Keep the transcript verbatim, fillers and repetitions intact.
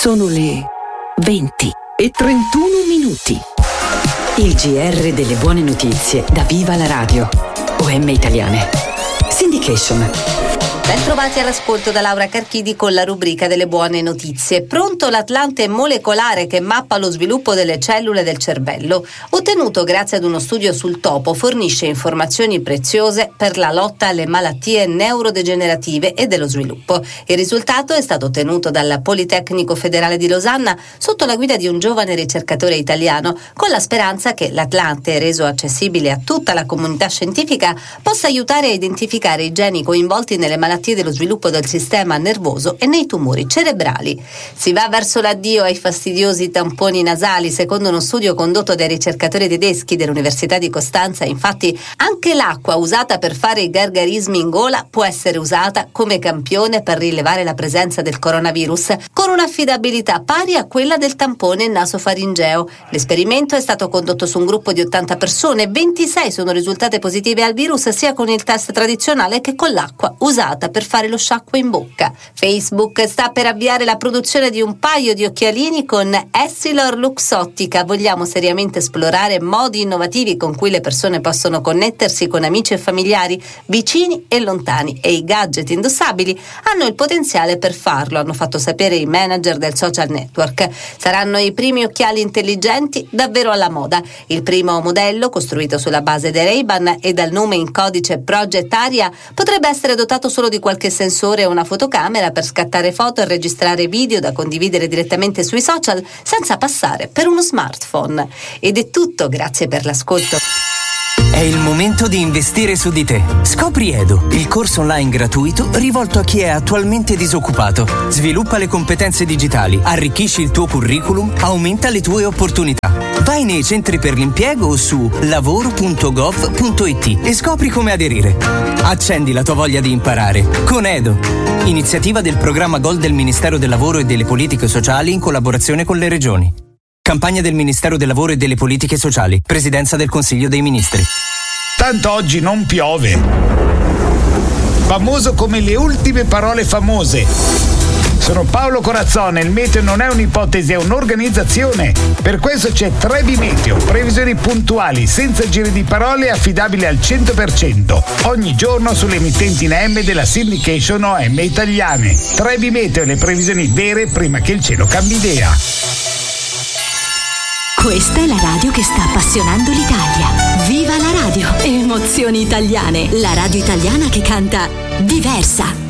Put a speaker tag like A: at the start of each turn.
A: Sono le venti e trentuno minuti. Il G R delle buone notizie da Viva la Radio. O M Italiane. Syndication.
B: Ben trovati all'ascolto da Laura Carchidi con la rubrica delle buone notizie. Pronto l'Atlante molecolare che mappa lo sviluppo delle cellule del cervello. Ottenuto grazie ad uno studio sul topo, fornisce informazioni preziose per la lotta alle malattie neurodegenerative e dello sviluppo. Il risultato è stato ottenuto dal Politecnico Federale di Losanna sotto la guida di un giovane ricercatore italiano, con la speranza che l'Atlante, reso accessibile a tutta la comunità scientifica, possa aiutare a identificare i geni coinvolti nelle malattie dello sviluppo del sistema nervoso e nei tumori cerebrali. Si va verso l'addio ai fastidiosi tamponi nasali. Secondo uno studio condotto dai ricercatori tedeschi dell'Università di Costanza, infatti, anche l'acqua usata per fare i gargarismi in gola può essere usata come campione per rilevare la presenza del coronavirus, con un'affidabilità pari a quella del tampone nasofaringeo. L'esperimento è stato condotto su un gruppo di ottanta persone, ventisei sono risultate positive al virus sia con il test tradizionale che con l'acqua usata per fare lo sciacquo in bocca. Facebook sta per avviare la produzione di un paio di occhialini con Essilor Luxottica. Vogliamo seriamente esplorare modi innovativi con cui le persone possono connettersi con amici e familiari, vicini e lontani, e i gadget indossabili hanno il potenziale per farlo, hanno fatto sapere i manager del social network. Saranno i primi occhiali intelligenti davvero alla moda. Il primo modello, costruito sulla base dei Ray-Ban e dal nome in codice Project Aria, potrebbe essere dotato solo di qualche sensore e una fotocamera per scattare foto e registrare video da condividere direttamente sui social senza passare per uno smartphone. Ed è tutto, grazie per l'ascolto.
C: È il momento di investire su di te. Scopri Edo, il corso online gratuito rivolto a chi è attualmente disoccupato. Sviluppa le competenze digitali, arricchisci il tuo curriculum, aumenta le tue opportunità. Vai nei centri per l'impiego o su lavoro punto gov punto it e scopri come aderire. Accendi la tua voglia di imparare con Edo, iniziativa del programma Gold del Ministero del Lavoro e delle Politiche Sociali in collaborazione con le regioni. Campagna del Ministero del Lavoro e delle Politiche Sociali, Presidenza del Consiglio dei Ministri.
D: Tanto oggi non piove. Famoso come le ultime parole famose. Sono Paolo Corazzone, il meteo non è un'ipotesi, è un'organizzazione. Per questo c'è Trebi Meteo, previsioni puntuali, senza giri di parole e affidabili al cento per cento. Ogni giorno sulle emittenti in A M della Syndication O M Italiane. Trebi Meteo, le previsioni vere prima che il cielo cambi idea.
E: Questa è la radio che sta appassionando l'Italia. Viva la radio! Emozioni italiane. La radio italiana che canta diversa.